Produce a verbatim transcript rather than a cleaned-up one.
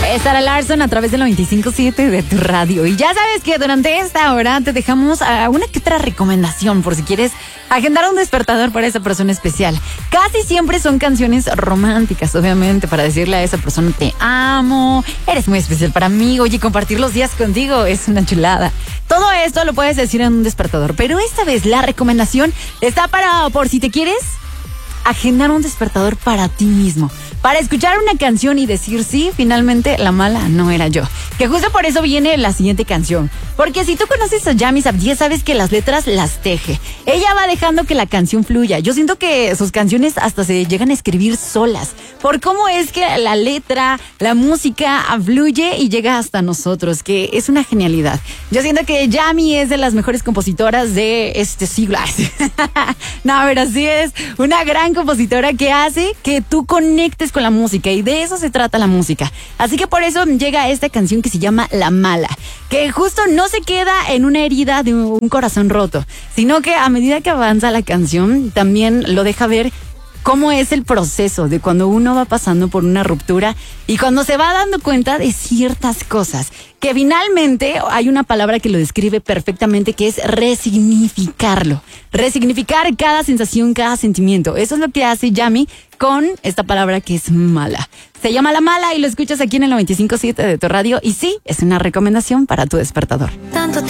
Es Sara Larson a través del noventa y cinco punto siete de tu radio. Y ya sabes que durante esta hora te dejamos a una que otra recomendación por si quieres agendar un despertador para esa persona especial. Casi siempre son canciones románticas, obviamente, para decirle a esa persona te amo, eres muy especial para mí, oye, compartir los días contigo es una chulada. Todo esto lo puedes decir en un despertador, pero esta vez la recomendación está para por si te quieres agendar un despertador para ti mismo, para escuchar una canción y decir sí, finalmente la mala no era yo. Que justo por eso viene la siguiente canción, porque si tú conoces a Yami Sabdiez, sabes que las letras las teje. Ella va dejando que la canción fluya. Yo siento que sus canciones hasta se llegan a escribir solas, por cómo es que la letra, la música fluye y llega hasta nosotros, que es una genialidad. Yo siento que Yami es de las mejores compositoras de este siglo. No, pero sí es una gran compositora que hace que tú conectes con la música, y de eso se trata la música. Así que por eso llega esta canción que se llama La Mala, que justo no se queda en una herida de un corazón roto, sino que a medida que avanza la canción también lo deja ver cómo es el proceso de cuando uno va pasando por una ruptura y cuando se va dando cuenta de ciertas cosas, que finalmente hay una palabra que lo describe perfectamente, que es resignificarlo. Resignificar cada sensación, cada sentimiento. Eso es lo que hace Yami con esta palabra que es mala. Se llama La Mala y lo escuchas aquí en el noventa y cinco punto siete de tu radio. Y sí, es una recomendación para tu despertador. Tanto